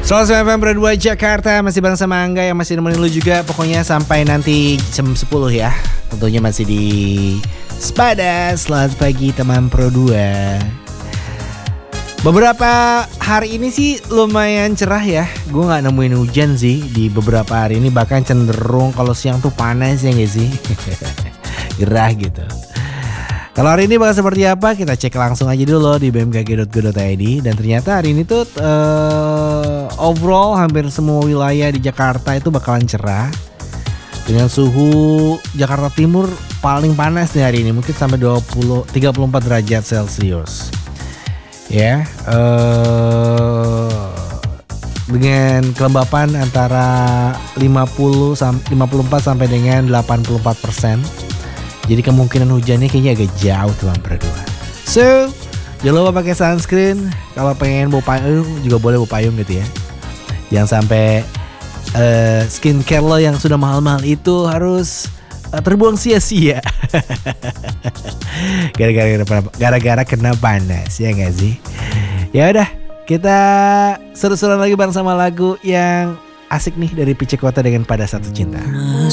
100 FM Pro 2 Jakarta. Masih bareng sama Angga yang masih nemenin lu juga. Pokoknya sampai nanti jam 10 ya. Tentunya masih di Sepada. Selamat pagi teman Pro 2. Beberapa hari ini sih lumayan cerah ya. Gue gak nemuin hujan sih di beberapa hari ini. Bahkan cenderung kalau siang tuh panas ya gak sih. Gerah gitu. Kalau hari ini bakal seperti apa, kita cek langsung aja dulu di bmkg.go.id. Dan ternyata hari ini tuh overall hampir semua wilayah di Jakarta itu bakalan cerah. Dengan suhu Jakarta Timur paling panas nih hari ini, mungkin sampai 34 derajat Celcius. Ya, dengan kelembapan antara 54 sampai dengan 84%. Jadi kemungkinan hujannya kayaknya agak jauh teman berdua. So, jangan lupa pakai sunscreen. Kalau pengen bawa payung juga boleh bawa payung gitu ya. Jangan sampai skincare lo yang sudah mahal-mahal itu harus terbuang sia-sia. Gara-gara kena panas ya gak sih? Ya udah, kita seru-seruan lagi bareng sama lagu yang asik nih dari Pice Kota dengan Pada Satu Cinta.